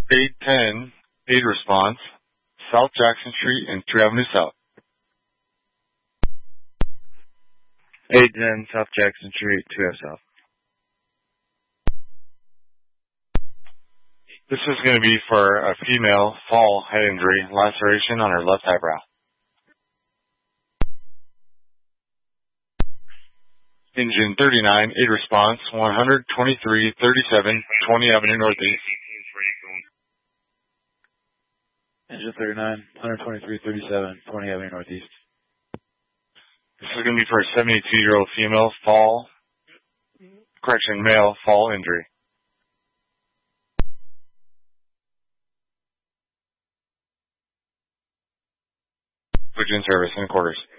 810, aid response, South Jackson Street and 2 Avenue South. 810 South Jackson Street, 2 Avenue South. This is going to be for a female, fall, head injury, laceration on her left eyebrow. Engine 39, aid response, 12337, 20 Avenue Northeast. Engine 39, 12337, 20 Avenue Northeast. This is going to be for a 72-year-old female, male, fall injury. Switch in service in quarters.